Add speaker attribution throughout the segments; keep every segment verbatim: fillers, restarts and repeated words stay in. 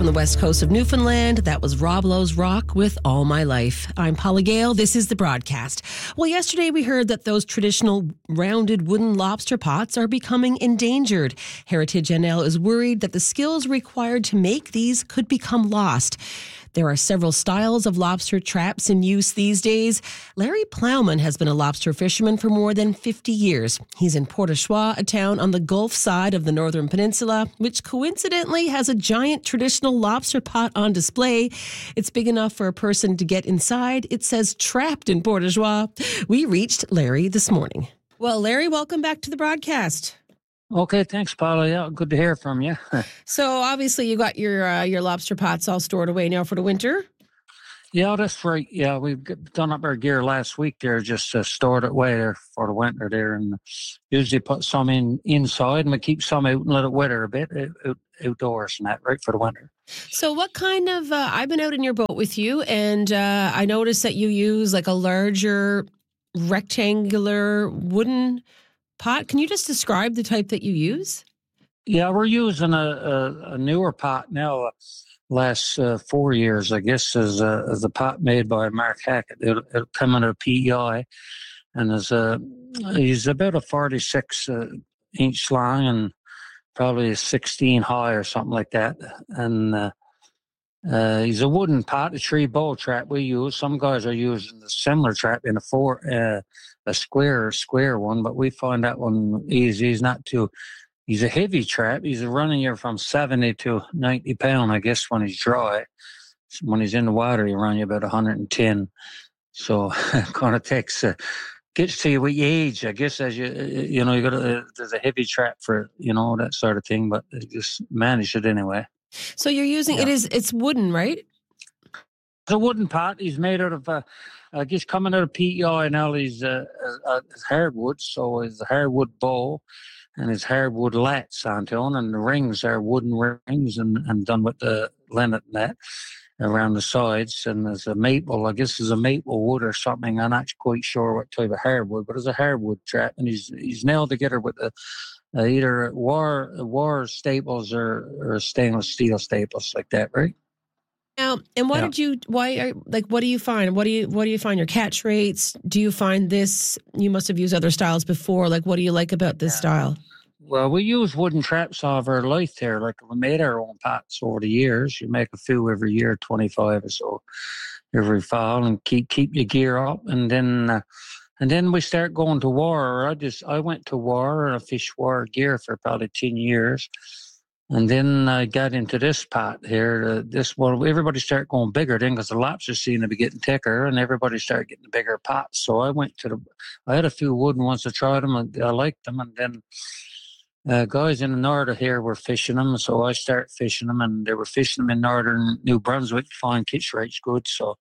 Speaker 1: from the west coast of Newfoundland. That was Rob Lowe's Rock with All My Life. I'm Paula Gale. This is the broadcast. Well, yesterday we heard that those traditional rounded wooden lobster pots are becoming endangered. Heritage N L is worried that the skills required to make these could become lost. There are several styles of lobster traps in use these days. Larry Plowman has been a lobster fisherman for more than fifty years. He's in Port au Choix, a town on the Gulf side of the Northern Peninsula, which coincidentally has a giant traditional lobster pot on display. It's big enough for a person to get inside. It says trapped in Port au Choix. We reached Larry this morning. Well, Larry, welcome back to the broadcast.
Speaker 2: Okay, thanks, Paula. Yeah, good to hear from you.
Speaker 1: So obviously you got your uh, your lobster pots all stored away now for the winter?
Speaker 2: Yeah, that's right. Yeah, we've done up our gear last week there, just uh, stored it away there for the winter there, and usually put some in inside and we keep some out and let it weather a bit out, outdoors and that, right, for the winter.
Speaker 1: So what kind of, uh, I've been out in your boat with you, and uh, I noticed that you use like a larger rectangular wooden pot. Can you just describe the type that you use?
Speaker 2: Yeah, we're using a, a, a newer pot now. Uh, last uh, four years, I guess, is a, is a pot made by Mark Hackett. It'll, it'll come in a P E I, and is a he's about a forty-six uh, inch long and probably a sixteen high or something like that. And uh, uh, he's a wooden pot, a tree bowl trap we use. Some guys are using a similar trap in a four. Uh, a square square one, but we find that one easy. He's not too, he's a heavy trap. He's running you from seventy to ninety pound, I guess, when he's dry. When he's in the water, he run you about one hundred ten. So it kind of takes, uh, gets to you with your age, I guess, as you, you know, you got a, there's a heavy trap for, you know, that sort of thing, but you just manage it anyway.
Speaker 1: So you're using, yeah. it is, it's wooden, right?
Speaker 2: It's a wooden pot. He's made out of, uh, I guess, coming out of P E I now, he's uh, uh, hardwood, so his hardwood bowl and his hardwood lats onto him, and the rings are wooden rings and, and done with the linnet and that around the sides. And there's a maple, I guess, there's a maple wood or something. I'm not quite sure what type of hardwood, but it's a hardwood trap, and he's he's nailed together with the uh, either war war staples or, or stainless steel staples like that, right?
Speaker 1: Now, and what yeah. did you, why, are, like, what do you find? What do you, what do you find your catch rates? Do you find this, you must have used other styles before. Like, what do you like about this yeah. style?
Speaker 2: Well, we use wooden traps all of our life there. Like, we made our own pots over the years. You make a few every year, twenty-five or so every fall, and keep, keep your gear up. And then, uh, and then we start going to war. I just, I went to war and I fished war gear for probably ten years. And then I got into this pot here. Uh, this well, everybody started going bigger then because the lobsters seemed to be getting thicker, and everybody started getting bigger pots. So I went to the. I had a few wooden ones. I tried them, and I liked them. And then uh, guys in the north here were fishing them, so I started fishing them, and they were fishing them in northern New Brunswick. Find kitch rates good, so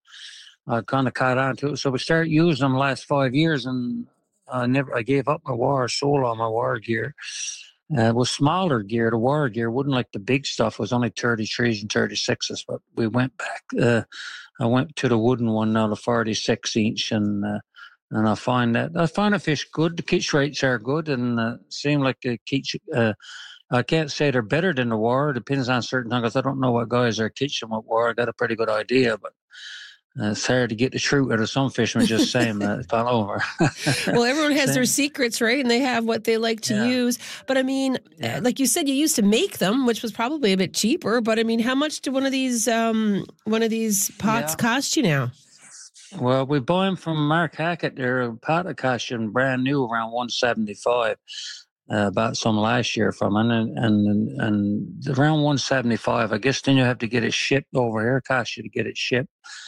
Speaker 2: I kind of caught on to it. So we started using them the last five years, and I never. I gave up my war, sold all my war gear. Uh, it was smaller gear. The war gear wouldn't like the big stuff. It was only thirty-threes and thirty-sixes, but we went back. Uh, I went to the wooden one now, the forty-six inch, and uh, and I find that I find the fish good. The catch rates are good, and uh, seem like the catch. Uh, I can't say they're better than the war. It depends on certain things. I don't know what guys are catching with war. I got a pretty good idea, but. Uh, it's hard to get the truth out of some fishermen just saying that it's all over.
Speaker 1: Well, everyone has their secrets, right? And they have what they like to yeah. use. But I mean, yeah. like you said, you used to make them, which was probably a bit cheaper. But I mean, how much do one of these um, one of these pots yeah. cost you now?
Speaker 2: Well, we buy them from Mark Hackett. They're a pot that cost you brand new around one seventy-five. Uh, bought some last year from him, and, and and around one seventy-five. I guess then you have to get it shipped over here. It costs you to get it shipped.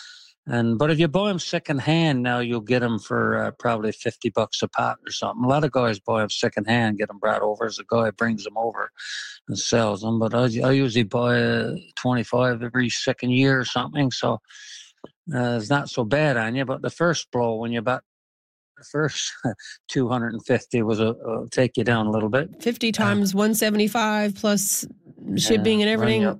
Speaker 2: And but if you buy them second hand now, you'll get them for uh, probably fifty bucks a pot or something. A lot of guys buy them second hand, get them brought over as a guy brings them over and sells them. But I, I usually buy uh, twenty-five every second year or something, so uh, it's not so bad on you. But the first blow, when you bought the first two hundred fifty, was a uh, take you down a little bit.
Speaker 1: fifty times uh, one seventy-five plus shipping yeah, and everything.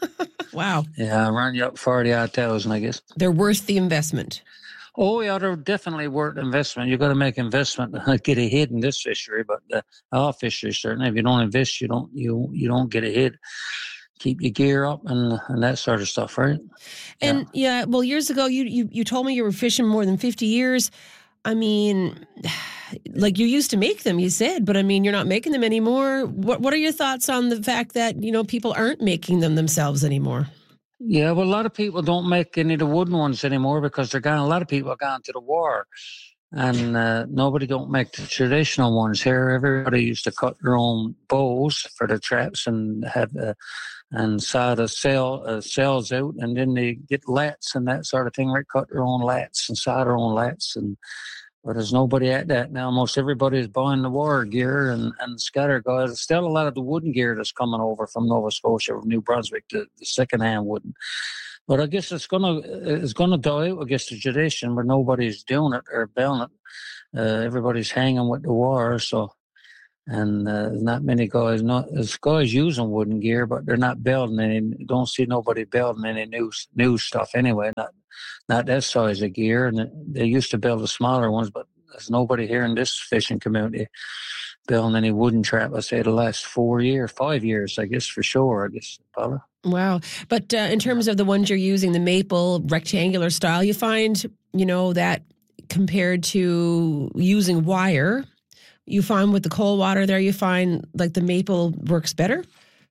Speaker 1: Wow.
Speaker 2: Yeah, run you up forty odd thousand, I guess.
Speaker 1: They're worth the investment.
Speaker 2: Oh, yeah, they're definitely worth investment. You've got to make investment to get ahead in this fishery, but uh, all fisheries certainly. If you don't invest, you don't you you don't get ahead. keep your gear up and, and that sort of stuff, right?
Speaker 1: And yeah. yeah, well, years ago, you, you you told me you were fishing more than fifty years. I mean, like you used to make them, you said, but I mean, you're not making them anymore. What What are your thoughts on the fact that, you know, people aren't making them themselves anymore?
Speaker 2: Yeah, well, a lot of people don't make any of the wooden ones anymore because they're gone. A lot of people are gone to the war, and uh, nobody don't make the traditional ones here. Everybody used to cut their own bows for the traps and have uh, and saw the sail uh, sails out, and then they get lats and that sort of thing. Right, cut their own lats and saw their own lats, and but there's nobody at that now. Most everybody is buying the war gear and, and scatter guys. There's still a lot of the wooden gear that's coming over from Nova Scotia, from New Brunswick, the, the second-hand wooden. But I guess it's gonna it's gonna die out. I guess the tradition where nobody's doing it or building it. Uh, everybody's hanging with the war, so and uh, not many guys. Not there's guys using wooden gear, but they're not building any. Don't see nobody building any new new stuff anyway. Not not that size of gear, and they used to build the smaller ones, but there's nobody here in this fishing community building any wooden trap. I say the last four years, five years, I guess for sure. I guess, Paula.
Speaker 1: Wow. But uh, in terms of the ones you're using, the maple rectangular style, you find, you know, that compared to using wire, you find with the cold water there, you find like the maple works better?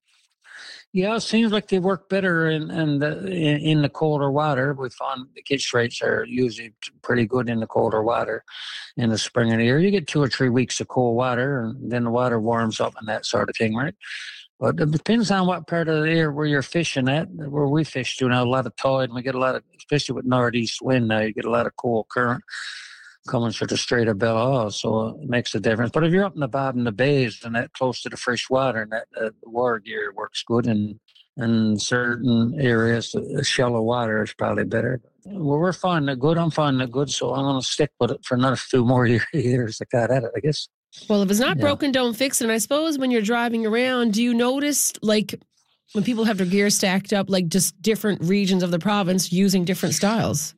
Speaker 2: Yeah, it seems like they work better in in the, in, in the colder water. We find the kitch rates are usually pretty good in the colder water in the spring and the year. You get two or three weeks of cold water, and then the water warms up and that sort of thing, right? But it depends on what part of the year where you're fishing at. Where we fish, you know, a lot of tide, and we get a lot of, especially with northeast wind now, you get a lot of cold current coming through the Strait of Belle Isle, so it makes a difference. But if you're up in the bottom of the bays and that close to the fresh water, and that uh, the water gear works good, and in certain areas, the shallow water is probably better. Well, we're finding it good. I'm finding it good, so I'm going to stick with it for another few more years. I got at it, I guess.
Speaker 1: Well, if it's not
Speaker 2: yeah.
Speaker 1: broken, don't fix it. And I suppose when you're driving around, do you notice, like, when people have their gear stacked up, like just different regions of the province using different styles?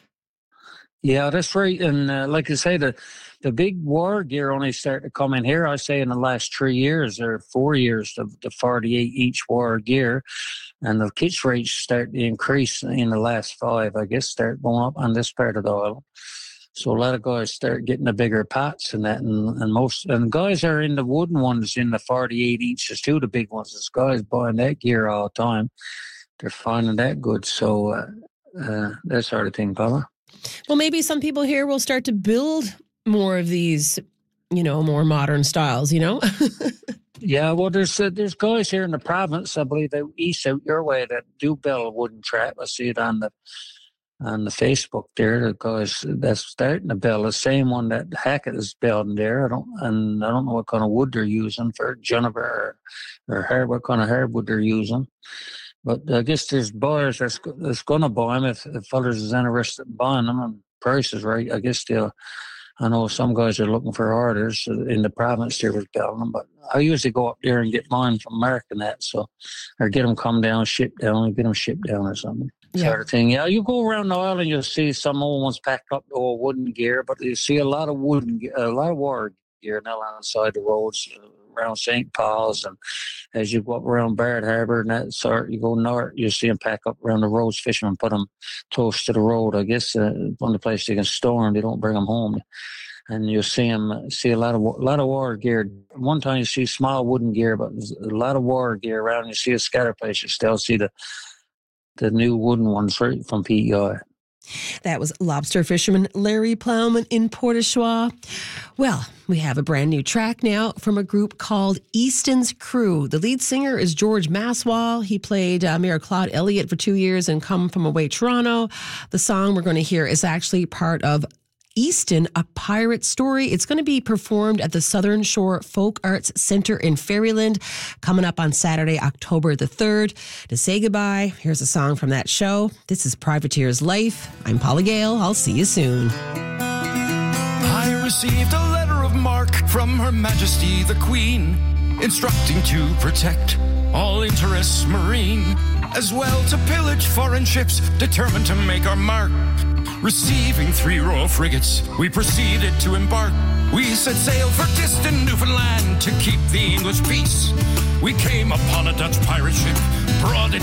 Speaker 2: Yeah, that's right. And uh, like I say, the the big war gear only started to come in here, I say, in the last three years or four years, the, the forty-eight each war gear. And the kitch rates start to increase in the last five, I guess, start going up on this part of the island. So a lot of guys start getting the bigger pots and that. And, and most and guys are in the wooden ones in the forty-eight inches too, the big ones. There's guys buying that gear all the time. They're finding that good. So uh, uh, that sort of thing, Paula.
Speaker 1: Well, maybe some people here will start to build more of these, you know, more modern styles, you know?
Speaker 2: Yeah, well, there's uh, there's guys here in the province, I believe, out east out your way that do build a wooden trap. I see it on the on the Facebook there. The guys that's starting to build the same one that Hackett is building there. I don't and I don't know what kind of wood they're using for juniper or, or hard, what kind of hardwood they're using. But I guess there's buyers that's, that's going to buy them if, if others is interested in buying them and price is right. I guess they'll, I know some guys are looking for orders in the province here with building them, but I usually go up there and get mine from Mark and that, so, or get them come down, ship down, get them shipped down or something. Yeah. Sort of thing. Yeah, you go around the island, you'll see some old ones packed up to old wooden gear, but you see a lot of wooden, a lot of war gear now alongside the roads, around Saint Paul's, and as you go up around Barrett Harbour and that sort, you go north, you see them pack up around the roads, fishermen put them close to the road. I guess uh, one of the places they can store them, they don't bring them home, and you'll see them see a lot of a lot of war gear. One time you see small wooden gear, but there's a lot of war gear around. You see a scatter place, you still see the the new wooden ones right from P E I.
Speaker 1: That was lobster fisherman Larry Plowman in Port au Choix. Well, we have a brand new track now from a group called Easton's Crew. The lead singer is George Maswell. He played uh, Mayor Claude Elliott for two years and Come From Away Toronto. The song we're going to hear is actually part of Easton, A Pirate Story. It's going to be performed at the Southern Shore Folk Arts Centre in Ferryland, coming up on Saturday, October the third. To say goodbye, here's a song from that show. This is Privateer's Life. I'm Paula Gale. I'll see you soon.
Speaker 3: I received a letter of marque from Her Majesty the Queen, instructing to protect all interests marine, as well to pillage foreign ships determined to make our mark. Receiving three royal frigates, we proceeded to embark We set sail for distant Newfoundland to keep the English peace. We came upon a Dutch pirate ship, brought it